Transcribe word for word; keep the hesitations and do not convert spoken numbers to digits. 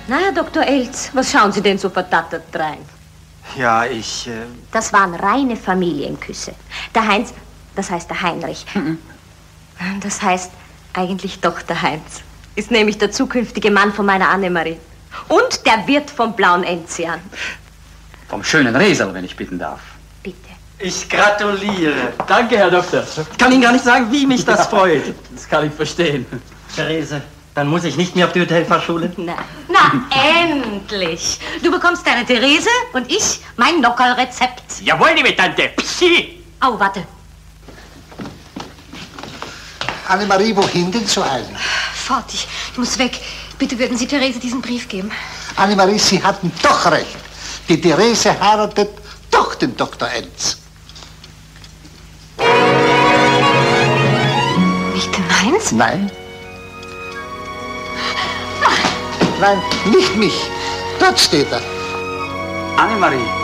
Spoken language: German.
Na, Herr Doktor Elz, was schauen Sie denn so verdattert rein? Ja, ich... Äh... Das waren reine Familienküsse. Der Heinz, das heißt der Heinrich. Mhm. Das heißt eigentlich doch der Heinz. Ist nämlich der zukünftige Mann von meiner Annemarie. Und der Wirt vom Blauen Enzian. Vom schönen Resel, wenn ich bitten darf. Bitte. Ich gratuliere. Danke, Herr Doktor. Ich kann Ihnen gar nicht sagen, wie mich das ja, freut. Das kann ich verstehen. Therese, dann muss ich nicht mehr auf die Hotelfachschule? Nein. Na, endlich. Du bekommst deine Therese und ich mein Nockerlrezept. Jawohl, liebe Tante. Pschi. Oh, warte. Annemarie, wohin denn so eilig? Fort, ich, ich muss weg. Bitte würden Sie Therese diesen Brief geben. Annemarie, Sie hatten doch recht. Die Therese heiratet doch den Doktor Elz. Nicht den Heinz? Nein. Nein, nicht mich. Dort steht er. Annemarie.